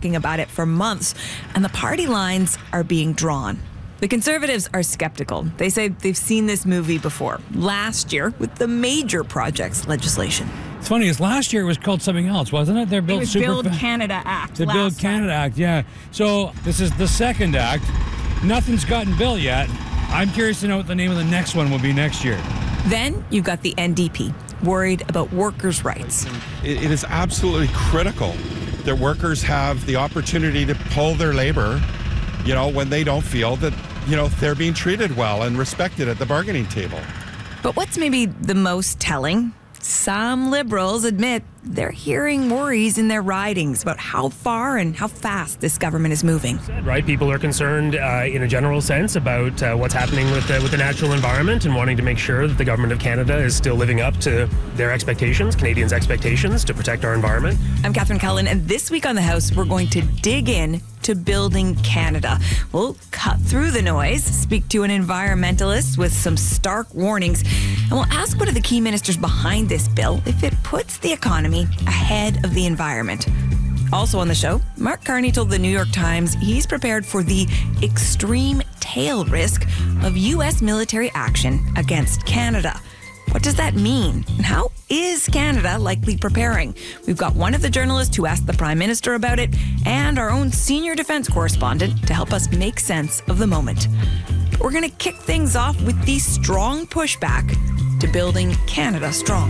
talking about it for months, and the party lines are being drawn. The Conservatives are skeptical. They say they've seen this movie before, last year with the major projects legislation. It's funny, is last year it was called something else, wasn't it? It was Build Canada Act. The Build Canada Act, yeah. So this is the second act. Nothing's gotten built yet. I'm curious to know what the name of the next one will be next year. Then you've got the NDP, worried about workers' rights. It is absolutely critical that workers have the opportunity to pull their labor, when they don't feel that, they're being treated well and respected at the bargaining table. But what's maybe the most telling? Some Liberals admit they're hearing worries in their ridings about how far and how fast this government is moving. Right, people are concerned in a general sense about what's happening with the natural environment and wanting to make sure that the government of Canada is still living up to their expectations, Canadians' expectations to protect our environment. I'm Catherine Cullen, and this week on The House, we're going to dig in to Building Canada. We'll cut through the noise, speak to an environmentalist with some stark warnings, and we'll ask what are the key ministers behind this bill if it puts the economy ahead of the environment. Also on the show, Mark Carney told the New York Times he's prepared for the extreme tail risk of U.S. military action against Canada. What does that mean? And how is Canada likely preparing? We've got one of the journalists who asked the Prime Minister about it and our own senior defense correspondent to help us make sense of the moment. But we're going to kick things off with the strong pushback to building Canada strong.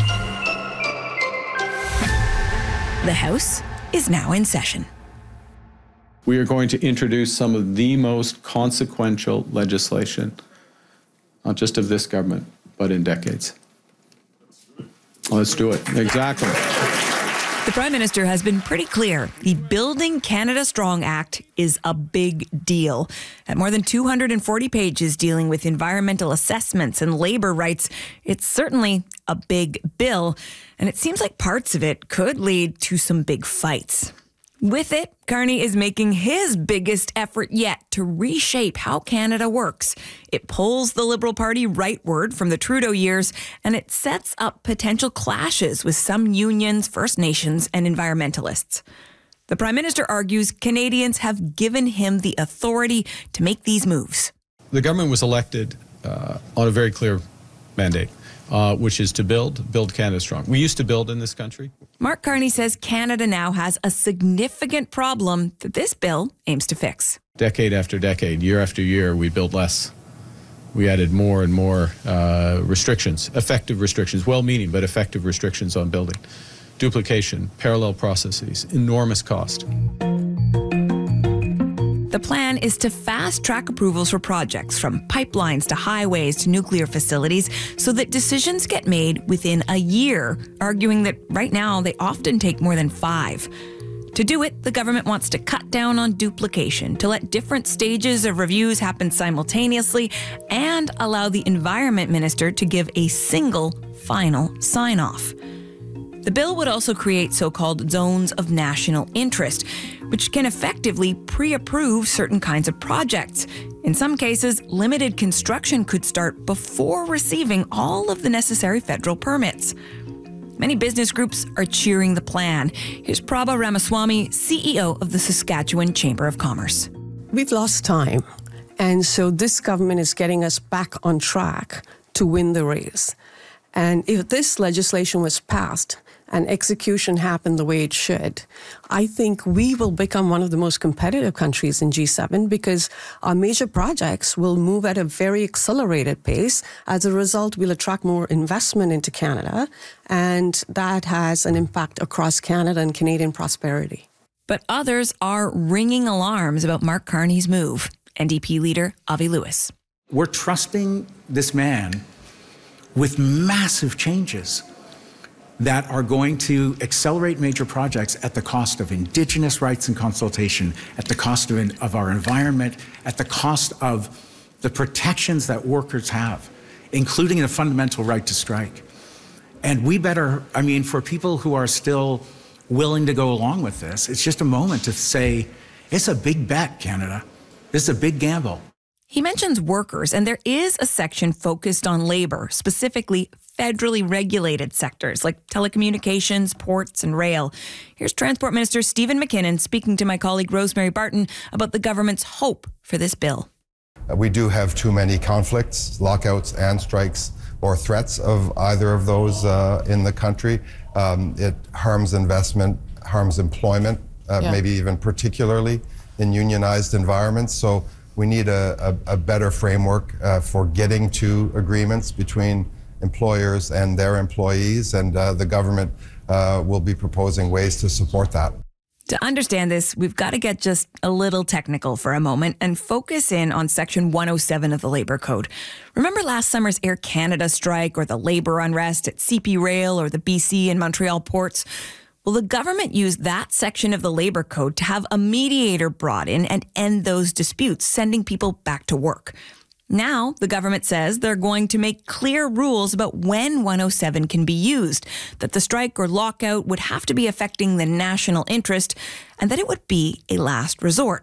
The House is now in session. We are going to introduce some of the most consequential legislation, not just of this government, but in decades. Let's do it. Exactly. The Prime Minister has been pretty clear. The Building Canada Strong Act is a big deal. At more than 240 pages dealing with environmental assessments and labor rights, it's certainly a big bill. And it seems like parts of it could lead to some big fights. With it, Carney is making his biggest effort yet to reshape how Canada works. It pulls the Liberal Party rightward from the Trudeau years, and it sets up potential clashes with some unions, First Nations, and environmentalists. The Prime Minister argues Canadians have given him the authority to make these moves. The government was elected on a very clear mandate, which is to build Canada strong. We used to build in this country. Mark Carney says Canada now has a significant problem that this bill aims to fix. Decade after decade, year after year, we built less. We added more and more restrictions, effective restrictions, well-meaning but effective restrictions on building. Duplication, parallel processes, enormous cost. The plan is to fast-track approvals for projects, from pipelines to highways to nuclear facilities, so that decisions get made within a year, arguing that right now they often take more than 5. To do it, the government wants to cut down on duplication, to let different stages of reviews happen simultaneously, and allow the Environment Minister to give a single final sign-off. The bill would also create so-called zones of national interest, which can effectively pre-approve certain kinds of projects. In some cases, limited construction could start before receiving all of the necessary federal permits. Many business groups are cheering the plan. Here's Prabha Ramaswamy, CEO of the Saskatchewan Chamber of Commerce. We've lost time, and so this government is getting us back on track to win the race. And if this legislation was passed and execution happened the way it should, I think we will become one of the most competitive countries in G7 because our major projects will move at a very accelerated pace. As a result, we'll attract more investment into Canada, and that has an impact across Canada and Canadian prosperity. But others are ringing alarms about Mark Carney's move. NDP leader Avi Lewis. We're trusting this man with massive changes that are going to accelerate major projects at the cost of Indigenous rights and consultation, at the cost of our environment, at the cost of the protections that workers have, including the fundamental right to strike. And we better, for people who are still willing to go along with this, it's just a moment to say, it's a big bet, Canada. This is a big gamble. He mentions workers, and there is a section focused on labor, specifically federally regulated sectors like telecommunications, ports, and rail. Here's Transport Minister Stephen McKinnon speaking to my colleague Rosemary Barton about the government's hope for this bill. We do have too many conflicts, lockouts and strikes or threats of either of those in the country. It harms investment, harms employment, maybe even particularly in unionized environments. So we need a better framework for getting to agreements between employers and their employees, and the government will be proposing ways to support that. To understand this, we've got to get just a little technical for a moment and focus in on Section 107 of the Labour Code. Remember last summer's Air Canada strike or the labour unrest at CP Rail or the BC and Montreal ports? Well, the government used that section of the Labour Code to have a mediator brought in and end those disputes, sending people back to work. Now, the government says they're going to make clear rules about when 107 can be used, that the strike or lockout would have to be affecting the national interest, and that it would be a last resort.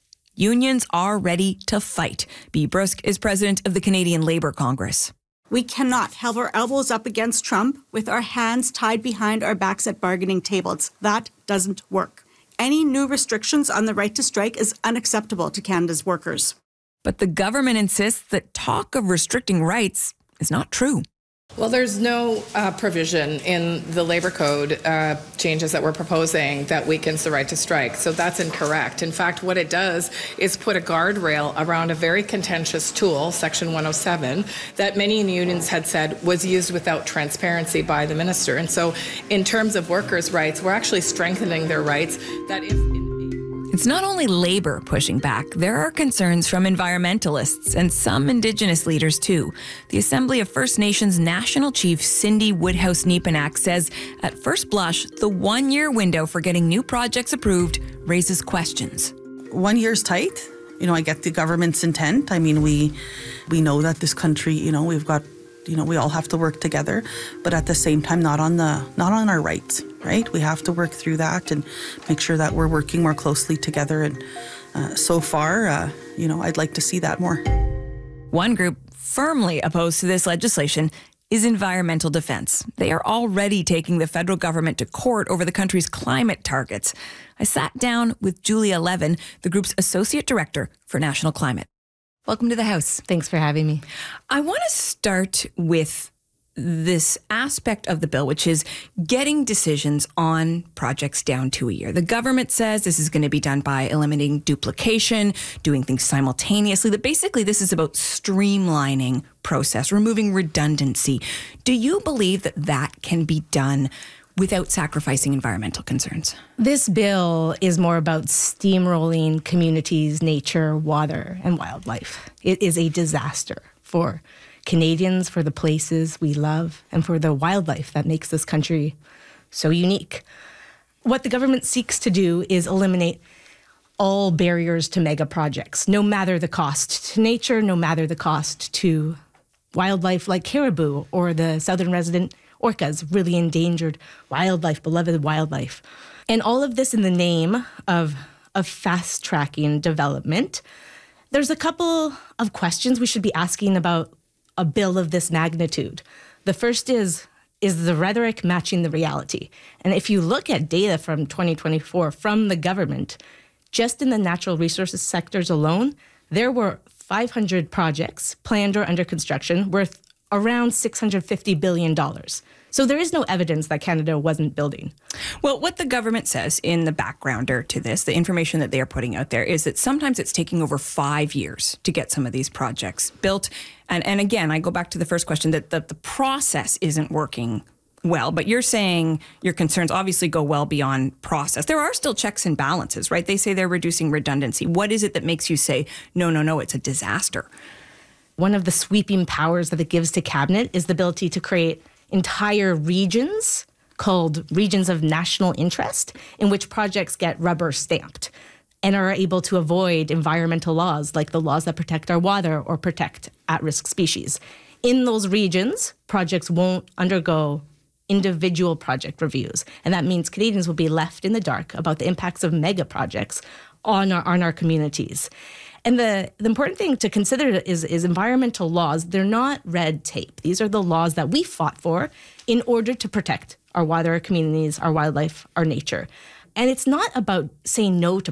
Unions are ready to fight. Bea Brusk is president of the Canadian Labour Congress. We cannot have our elbows up against Trump with our hands tied behind our backs at bargaining tables. That doesn't work. Any new restrictions on the right to strike is unacceptable to Canada's workers. But the government insists that talk of restricting rights is not true. Well, there's no provision in the Labour Code changes that we're proposing that weakens the right to strike. So that's incorrect. In fact, what it does is put a guardrail around a very contentious tool, Section 107, that many unions had said was used without transparency by the minister. And so in terms of workers' rights, we're actually strengthening their rights that if... It's not only Labour pushing back. There are concerns from environmentalists and some Indigenous leaders too. The Assembly of First Nations National Chief Cindy Woodhouse-Nepenak says, at first blush, the one-year window for getting new projects approved raises questions. 1 year's tight. I get the government's intent. I mean, we know that this country, we've got, we all have to work together, but at the same time, not on our rights. Right? We have to work through that and make sure that we're working more closely together. And so far, I'd like to see that more. One group firmly opposed to this legislation is Environmental Defence. They are already taking the federal government to court over the country's climate targets. I sat down with Julia Levin, the group's Associate Director for National Climate. Welcome to the House. Thanks for having me. I want to start with this aspect of the bill, which is getting decisions on projects down to a year. The government says this is going to be done by eliminating duplication, doing things simultaneously, that basically this is about streamlining process, removing redundancy. Do you believe that that can be done without sacrificing environmental concerns? This bill is more about steamrolling communities, nature, water, and wildlife. It is a disaster for Canadians, for the places we love, and for the wildlife that makes this country so unique. What the government seeks to do is eliminate all barriers to mega projects, no matter the cost to nature, no matter the cost to wildlife like caribou or the southern resident orcas, really endangered wildlife, beloved wildlife. And all of this in the name of fast-tracking development. There's a couple of questions we should be asking about a bill of this magnitude. The first is the rhetoric matching the reality? And if you look at data from 2024 from the government, just in the natural resources sectors alone, there were 500 projects planned or under construction worth around $650 billion. So there is no evidence that Canada wasn't building. Well, what the government says in the backgrounder to this, the information that they are putting out there, is that sometimes it's taking over 5 years to get some of these projects built. And again, I go back to the first question that the process isn't working well, but you're saying your concerns obviously go well beyond process. There are still checks and balances, right? They say they're reducing redundancy. What is it that makes you say, no, it's a disaster? One of the sweeping powers that it gives to Cabinet is the ability to create entire regions called regions of national interest in which projects get rubber stamped and are able to avoid environmental laws like the laws that protect our water or protect at-risk species. In those regions, projects won't undergo individual project reviews. And that means Canadians will be left in the dark about the impacts of mega projects on our communities. And the important thing to consider is environmental laws. They're not red tape. These are the laws that we fought for in order to protect our water, our communities, our wildlife, our nature. And it's not about saying no to